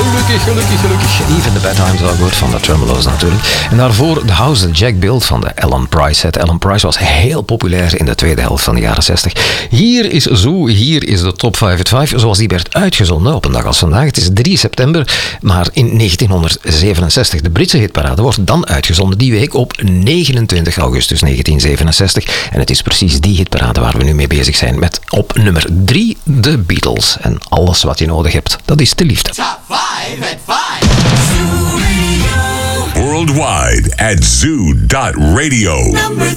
Gelukkig. Even the Bad Times Are Good van de Tremolo's natuurlijk. En daarvoor de House the Jack Built van de Alan Price set. Alan Price was heel populair in de tweede helft van de jaren 60. Hier is Zoo, hier is de Top 5 at 5, zoals die werd uitgezonden op een dag als vandaag. Het is 3 september, maar in 1967. De Britse hitparade wordt dan uitgezonden die week op 29 augustus 1967. En het is precies die hitparade waar we nu mee bezig zijn. Met op nummer 3 de Beatles. En alles wat je nodig hebt, dat is de liefde. Top 5 at 5. Zoo Radio. Worldwide at zoo.radio. Number